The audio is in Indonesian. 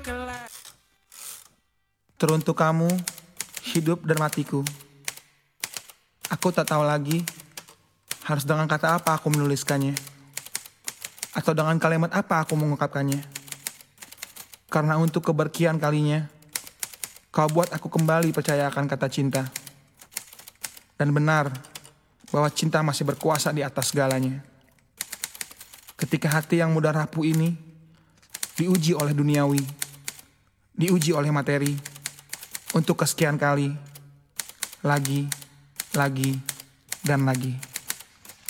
Teruntuk kamu, hidup dan matiku. Aku tak tahu lagi harus dengan kata apa aku menuliskannya, atau dengan kalimat apa aku mengungkapkannya. Karena untuk keberkian kalinya, kau buat aku kembali percaya akan kata cinta. Dan benar bahwa cinta masih berkuasa di atas segalanya. Ketika hati yang mudah rapuh ini diuji oleh duniawi, diuji oleh materi, untuk kesekian kali, lagi, dan lagi.